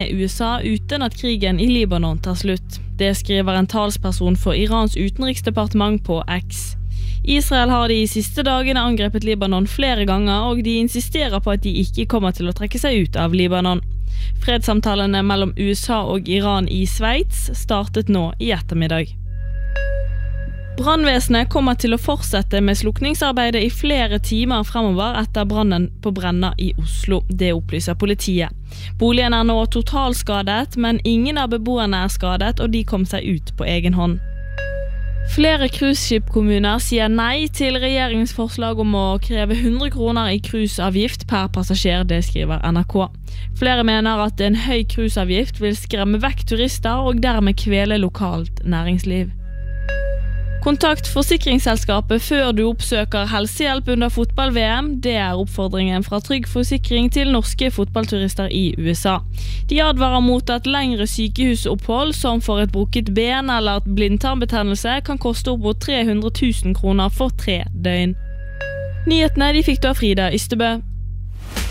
med USA uten at krigen i Libanon tar slutt. Det skriver en talsperson for Irans utenriksdepartement på X. Israel har de siste dagene angrepet Libanon flere ganger, og de insisterer på at de ikke kommer til å trekke seg ut av Libanon. Fredssamtalene mellom USA og Iran i Sveits startet nå i ettermiddag. Brannvesenet kommer til å fortsette med slukningsarbeidet i flere timer fremover etter brannen på Brenna i Oslo. Det opplyser politiet. Boligen er nå totalskadet, men ingen av beboerne er skadet, og de kom seg ut på egen hånd. Flere cruiseskipkommuner sier nei til regjeringsforslag om å kreve 100 kroner i cruiseavgift per passasjer, det skriver NRK. Flere mener at en høy cruiseavgift vil skremme vekk turister og dermed kvele lokalt næringsliv. Kontakt forsikringsselskapet før du oppsøker helsehjelp under fotball-VM. Det er oppfordringen fra Trygg Forsikring til norske fotballturister i USA. De advarer mot at lengre sykehusopphold, som for et brukket ben eller blindtarmbetennelse, kan koste opp mot 300 000 kroner for 3 døgn. Nyhetene de fikk du av Frida Ystebø.